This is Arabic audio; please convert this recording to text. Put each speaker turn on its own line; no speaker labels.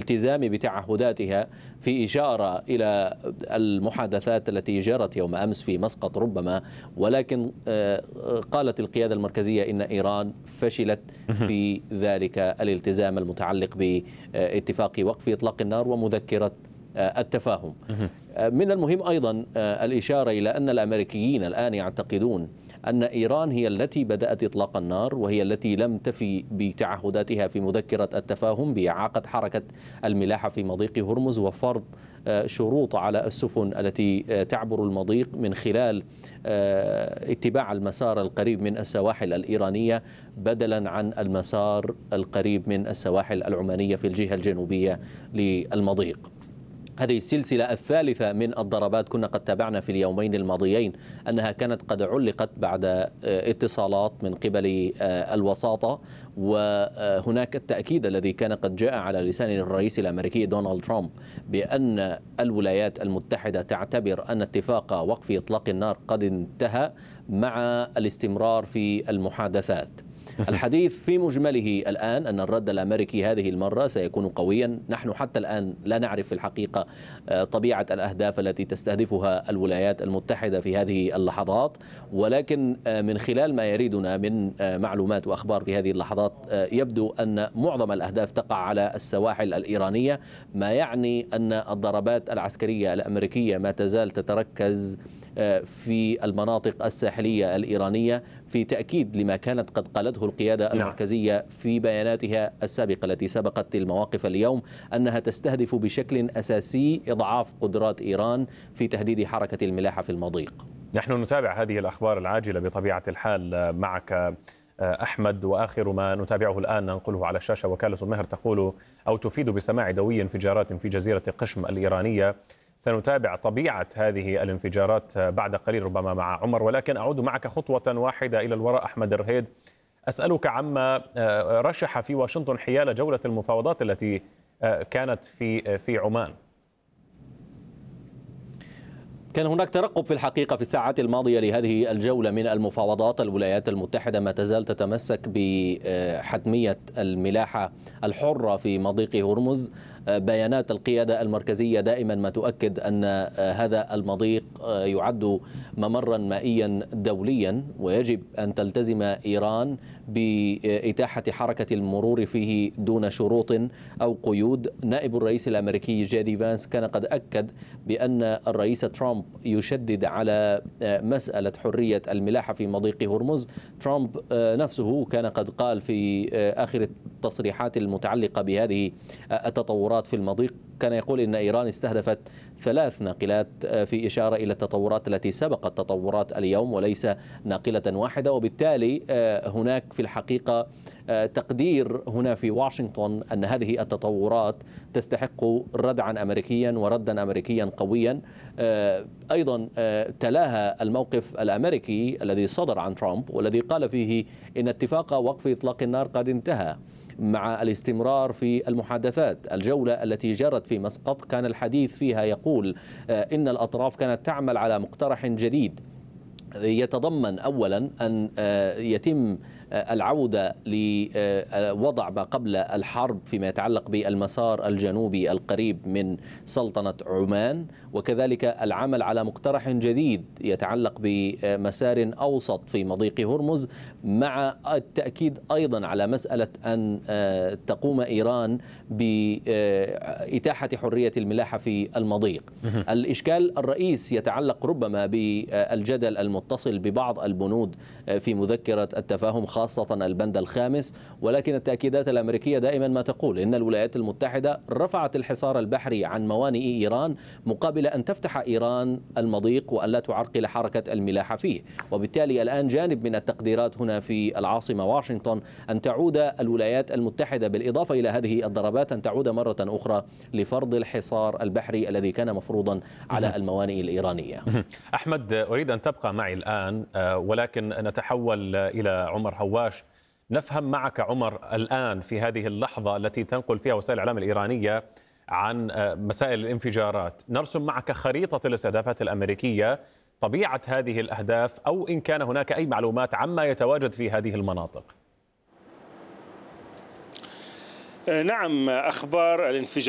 الالتزام بتعهداتها، في إشارة إلى المحادثات التي جرت يوم أمس في مسقط ربما، ولكن قالت القيادة المركزية إن إيران فشلت في ذلك الالتزام المتعلق باتفاق وقف إطلاق النار ومذكرة التفاهم. من المهم أيضا الإشارة إلى أن الأمريكيين الآن يعتقدون أن إيران هي التي بدأت إطلاق النار، وهي التي لم تفي بتعهداتها في مذكرة التفاهم بإعاقة حركة الملاحة في مضيق هرمز وفرض شروط على السفن التي تعبر المضيق من خلال اتباع المسار القريب من السواحل الإيرانية بدلا عن المسار القريب من السواحل العمانية في الجهة الجنوبية للمضيق. هذه السلسلة الثالثة من الضربات كنا قد تابعنا في اليومين الماضيين أنها كانت قد علقت بعد اتصالات من قبل الوساطة، وهناك التأكيد الذي كان قد جاء على لسان الرئيس الأمريكي دونالد ترامب بأن الولايات المتحدة تعتبر أن اتفاق وقف إطلاق النار قد انتهى مع الاستمرار في المحادثات. الحديث في مجمله الآن أن الرد الأمريكي هذه المرة سيكون قويا. نحن حتى الآن لا نعرف في الحقيقة طبيعة الأهداف التي تستهدفها الولايات المتحدة في هذه اللحظات، ولكن من خلال ما يريدنا من معلومات وأخبار في هذه اللحظات يبدو أن معظم الأهداف تقع على السواحل الإيرانية، ما يعني أن الضربات العسكرية الأمريكية ما تزال تتركز في المناطق الساحلية الإيرانية، في تأكيد لما كانت قد قالته القيادة المركزية في بياناتها السابقة التي سبقت المواقف اليوم، أنها تستهدف بشكل أساسي إضعاف قدرات إيران في تهديد حركة الملاحة في المضيق.
نحن نتابع هذه الأخبار العاجلة بطبيعة الحال معك أحمد، وآخر ما نتابعه الآن ننقله على الشاشة. وكالة المهر تقول أو تفيد بسماع دوي انفجارات في جزيرة قشم الإيرانية. سنتابع طبيعة هذه الانفجارات بعد قليل ربما مع عمر، ولكن أعود معك خطوة واحدة إلى الوراء. أحمد الرهيد، أسألك عما رشح في واشنطن حيال جولة المفاوضات التي كانت في عمان.
كان هناك ترقب في الحقيقة في الساعات الماضية لهذه الجولة من المفاوضات. الولايات المتحدة ما تزال تتمسك بحتمية الملاحة الحرة في مضيق هرمز. بيانات القيادة المركزية دائما ما تؤكد أن هذا المضيق يعد ممرا مائيا دوليا، ويجب أن تلتزم إيران بإتاحة حركة المرور فيه دون شروط أو قيود. نائب الرئيس الأمريكي جيدي فانس كان قد أكد بأن الرئيس ترامب يشدد على مسألة حرية الملاحة في مضيق هرمز. ترامب نفسه كان قد قال في آخر التصريحات المتعلقة بهذه التطورات في المضيق، كان يقول إن إيران استهدفت 3 ناقلات، في إشارة إلى التطورات التي سبقت تطورات اليوم وليس ناقلة واحدة. وبالتالي هناك في الحقيقة تقدير هنا في واشنطن أن هذه التطورات تستحق ردعا أمريكيا وردا أمريكيا قويا. أيضا تلاها الموقف الأمريكي الذي صدر عن ترامب والذي قال فيه إن اتفاق وقف إطلاق النار قد انتهى مع الاستمرار في المحادثات. الجولة التي جرت في مسقط كان الحديث فيها يقول إن الأطراف كانت تعمل على مقترح جديد يتضمن أولا أن يتم العودة لوضع ما قبل الحرب فيما يتعلق بالمسار الجنوبي القريب من سلطنة عمان، وكذلك العمل على مقترح جديد يتعلق بمسار أوسط في مضيق هرمز، مع التأكيد أيضا على مسألة أن تقوم إيران بإتاحة حرية الملاحة في المضيق. الإشكال الرئيس يتعلق ربما بالجدل المتصل ببعض البنود في مذكرة التفاهم، خاصة البند الخامس، ولكن التأكيدات الأمريكية دائما ما تقول إن الولايات المتحدة رفعت الحصار البحري عن موانئ إيران مقابل أن تفتح إيران المضيق وأن لا تعرقل حركة الملاحة فيه. وبالتالي الآن جانب من التقديرات هنا في العاصمة واشنطن أن تعود الولايات المتحدة بالإضافة إلى هذه الضربات أن تعود مرة أخرى لفرض الحصار البحري الذي كان مفروضا على الموانئ الإيرانية.
أحمد، أريد أن تبقى معي الآن، ولكن نتحول إلى عمر هواش. نفهم معك عمر الآن في هذه اللحظة التي تنقل فيها وسائل الإعلام الإيرانية عن مسائل الانفجارات، نرسم معك خريطة الاستهدافات الأمريكية، طبيعة هذه الأهداف، أو إن كان هناك أي معلومات عما يتواجد في هذه المناطق.
نعم، أخبار الانفجار